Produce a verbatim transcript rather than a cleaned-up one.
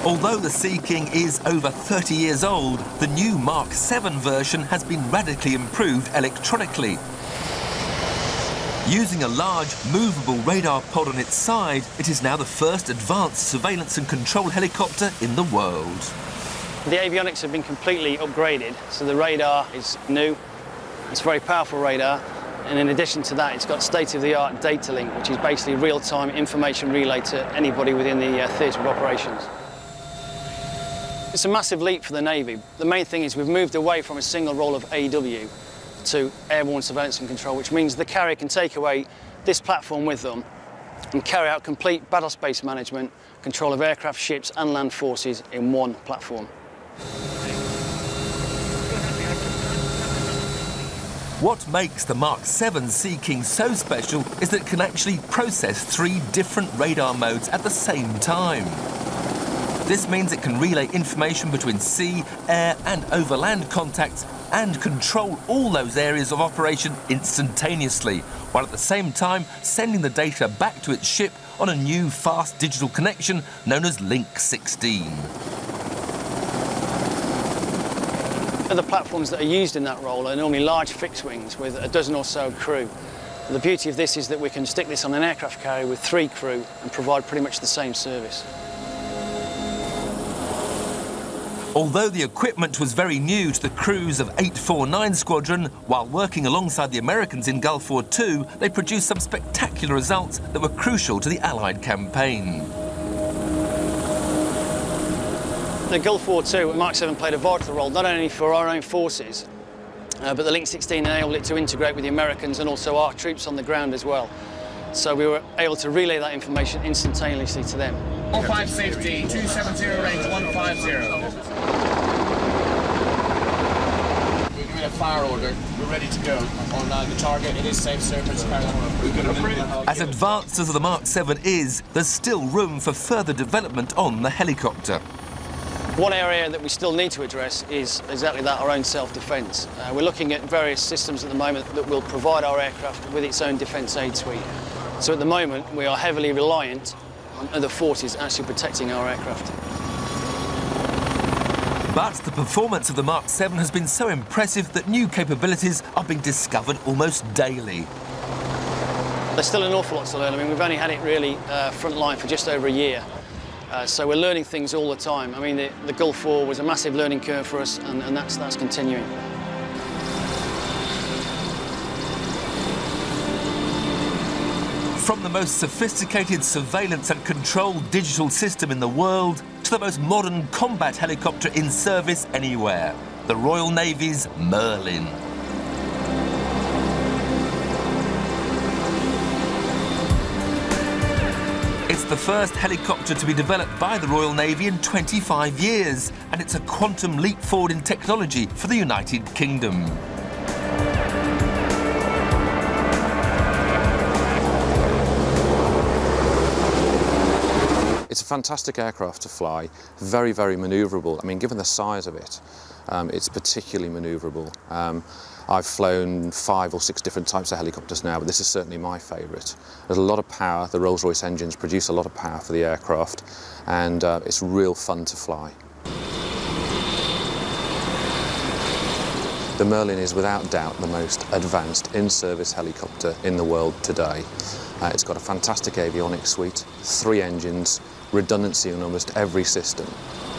Although the Sea King is over thirty years old, the new Mark seven version has been radically improved electronically. Using a large, movable radar pod on its side, it is now the first advanced surveillance and control helicopter in the world. The avionics have been completely upgraded, so the radar is new. It's a very powerful radar, and in addition to that, it's got state-of-the-art data link, which is basically real-time information relay to anybody within the uh, theatre of operations. It's a massive leap for the Navy. The main thing is we've moved away from a single role of A E W to airborne surveillance and control, which means the carrier can take away this platform with them and carry out complete battlespace management, control of aircraft, ships and land forces in one platform. What makes the Mark seven Sea King so special is that it can actually process three different radar modes at the same time. This means it can relay information between sea, air and overland contacts and control all those areas of operation instantaneously, while at the same time sending the data back to its ship on a new fast digital connection known as Link sixteen. The platforms that are used in that role are normally large fixed wings with a dozen or so crew. The beauty of this is that we can stick this on an aircraft carrier with three crew and provide pretty much the same service. Although the equipment was very new to the crews of eight forty-nine Squadron, while working alongside the Americans in Gulf War Two, they produced some spectacular results that were crucial to the Allied campaign. In Gulf War Two, Mark seven played a vital role not only for our own forces, uh, but the Link sixteen enabled it to integrate with the Americans and also our troops on the ground as well. So we were able to relay that information instantaneously to them. All five safety, two seven zero range one five zero. We're giving a fire order. We're ready to go on uh, the target. It is safe surface. As advanced as the Mark seven is, there's still room for further development on the helicopter. One area that we still need to address is exactly that, our own self-defence. Uh, we're looking at various systems at the moment that will provide our aircraft with its own defence aid suite. So at the moment, we are heavily reliant on other forces actually protecting our aircraft. But the performance of the Mark seven has been so impressive that new capabilities are being discovered almost daily. There's still an awful lot to learn. I mean, we've only had it really uh, front line for just over a year. Uh, so we're learning things all the time. I mean, the, the Gulf War was a massive learning curve for us, and, and that's, that's continuing. From the most sophisticated surveillance and control digital system in the world to the most modern combat helicopter in service anywhere, the Royal Navy's Merlin. It's the first helicopter to be developed by the Royal Navy in twenty-five years, and it's a quantum leap forward in technology for the United Kingdom. It's a fantastic aircraft to fly, very, very manoeuvrable. I mean, given the size of it, um, it's particularly manoeuvrable. Um, I've flown five or six different types of helicopters now, but this is certainly my favourite. There's a lot of power. The Rolls-Royce engines produce a lot of power for the aircraft, and uh, it's real fun to fly. The Merlin is without doubt the most advanced in-service helicopter in the world today. Uh, it's got a fantastic avionics suite, three engines, redundancy in almost every system.